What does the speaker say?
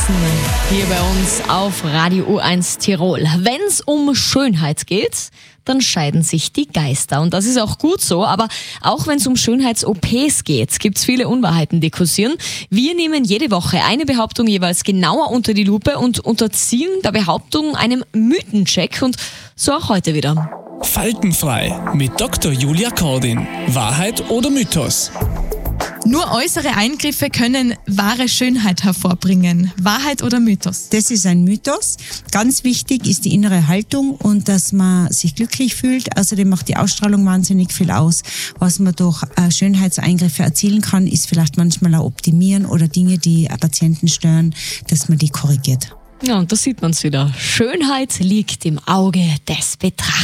Herzen hier bei uns auf Radio U1 Tirol. Wenn es um Schönheit geht, dann scheiden sich die Geister. Und das ist auch gut so, aber auch wenn es um Schönheits-OPs geht, gibt es viele Unwahrheiten, die kursieren. Wir nehmen jede Woche eine Behauptung jeweils genauer unter die Lupe und unterziehen der Behauptung einem Mythencheck und so auch heute wieder. Faltenfrei mit Dr. Julia Kordin. Wahrheit oder Mythos? Nur äußere Eingriffe können wahre Schönheit hervorbringen. Wahrheit oder Mythos? Das ist ein Mythos. Ganz wichtig ist die innere Haltung und dass man sich glücklich fühlt. Außerdem macht die Ausstrahlung wahnsinnig viel aus. Was man durch Schönheitseingriffe erzielen kann, ist vielleicht manchmal auch optimieren oder Dinge, die Patienten stören, dass man die korrigiert. Ja, und da sieht man es wieder. Schönheit liegt im Auge des Betrachters.